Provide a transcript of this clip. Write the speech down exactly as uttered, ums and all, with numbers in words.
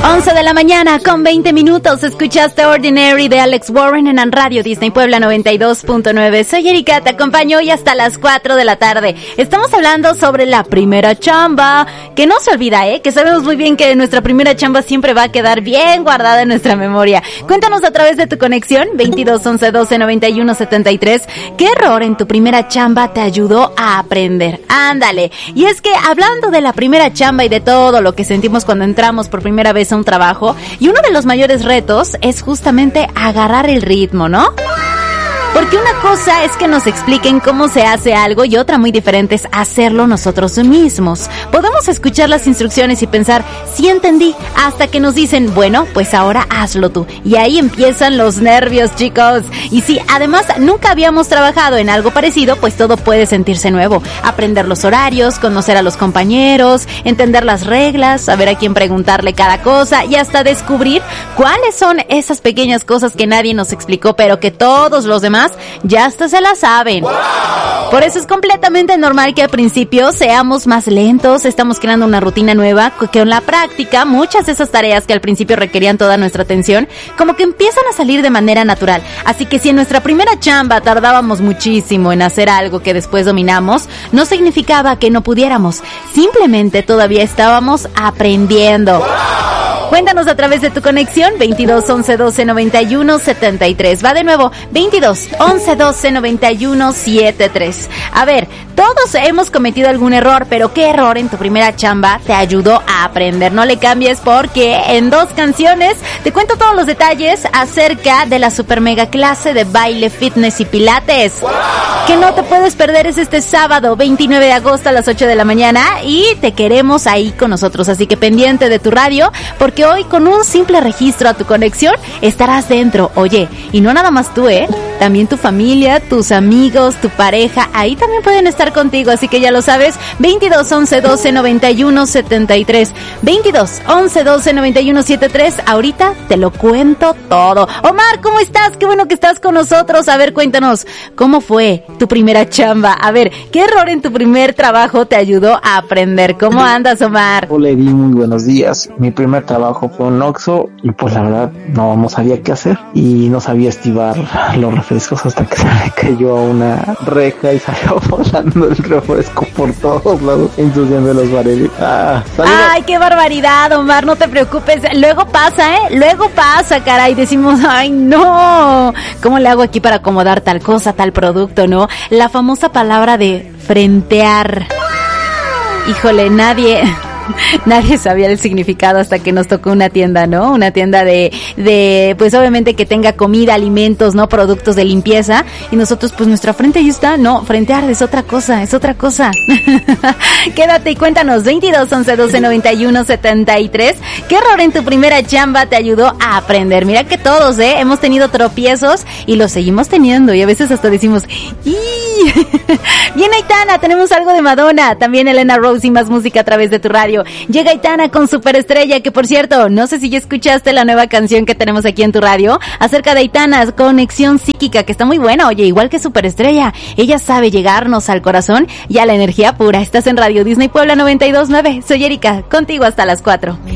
once de la mañana con veinte minutos. Escuchaste Ordinary de Alex Warren en Radio Disney Puebla noventa y dos punto nueve. Soy Erika, te acompaño hoy hasta las cuatro de la tarde. Estamos hablando sobre la primera chamba. Que no se olvida, ¿eh? Que sabemos muy bien que nuestra primera chamba siempre va a quedar bien guardada en nuestra memoria. Cuéntanos a través de tu conexión veintidós once doce noventa y uno setenta y tres. ¿Qué error en tu primera chamba te ayudó a aprender? Ándale. Y es que hablando de la primera chamba y de todo lo que sentimos cuando entramos por primera vez a un trabajo, y uno de los mayores retos es justamente agarrar el ritmo, ¿no? Porque una cosa es que nos expliquen cómo se hace algo y otra muy diferente es hacerlo nosotros mismos. Podemos escuchar las instrucciones y pensar, sí entendí, hasta que nos dicen, bueno, pues ahora hazlo tú. Y ahí empiezan los nervios, chicos. Y si además nunca habíamos trabajado en algo parecido, pues todo puede sentirse nuevo. Aprender los horarios, conocer a los compañeros, entender las reglas, saber a quién preguntarle cada cosa y hasta descubrir cuáles son esas pequeñas cosas que nadie nos explicó, pero que todos los demás ya hasta se la saben. ¡Wow! Por eso es completamente normal que al principio seamos más lentos, estamos creando una rutina nueva, que con la práctica muchas de esas tareas que al principio requerían toda nuestra atención, como que empiezan a salir de manera natural. Así que si en nuestra primera chamba tardábamos muchísimo en hacer algo que después dominamos, no significaba que no pudiéramos, simplemente todavía estábamos aprendiendo. ¡Wow! Cuéntanos a través de tu conexión veintidós once doce noventa y uno setenta y tres. Va de nuevo, veintidós once doce noventa y uno setenta y tres. A ver, todos hemos cometido algún error, pero ¿qué error en tu primera chamba te ayudó a aprender? No le cambies porque en dos canciones te cuento todos los detalles acerca de la super mega clase de baile, fitness y pilates. ¡Wow! Que no te puedes perder, es este sábado veintinueve de agosto a las ocho de la mañana y te queremos ahí con nosotros, así que pendiente de tu radio porque hoy con un simple registro a tu conexión estarás dentro. Oye, y no nada más tú, ¿eh? También tu familia, tus amigos, tu pareja, ahí también pueden estar contigo, así que ya lo sabes, veintidós once doce noventa y uno setenta y tres, veintidós once doce noventa y uno setenta y tres, ahorita te lo cuento todo. Omar, ¿cómo estás? Qué bueno que estás con nosotros. A ver, cuéntanos, ¿cómo fue tu primera chamba? A ver, ¿qué error en tu primer trabajo te ayudó a aprender? ¿Cómo andas, Omar? Hola, Edi, muy buenos días. Mi primer trabajo fue un Oxxo y pues la verdad no, no sabía qué hacer y no sabía estivar los refrescos hasta que se me cayó a una reja y salió volando el refresco por todos lados, ensuciando los barriles. Ah, ¡ay, qué barbaridad, Omar! No te preocupes, luego pasa, ¿eh? Luego pasa, caray, decimos, ¡ay, no! ¿Cómo le hago aquí para acomodar tal cosa, tal producto, no? La famosa palabra de frentear. Híjole, nadie... Nadie sabía el significado hasta que nos tocó una tienda, ¿no? Una tienda de, de, pues obviamente que tenga comida, alimentos, ¿no? Productos de limpieza. Y nosotros, pues nuestra frente ahí está, no, frentear es otra cosa, es otra cosa. Quédate y cuéntanos, veintidós once doce noventa y uno setenta y tres. ¿Qué error en tu primera chamba te ayudó a aprender? Mira que todos, ¿eh? Hemos tenido tropiezos y los seguimos teniendo. Y a veces hasta decimos, ¡ih! Bien, Aitana, tenemos algo de Madonna. También Elena Rose y más música a través de tu radio. Llega Aitana con Superestrella, que por cierto, no sé si ya escuchaste la nueva canción que tenemos aquí en tu radio, acerca de Aitana, Conexión Psíquica, que está muy buena, oye, igual que Superestrella. Ella sabe llegarnos al corazón y a la energía pura. Estás en Radio Disney Puebla noventa y dos punto nueve. Soy Erika, contigo hasta las cuatro.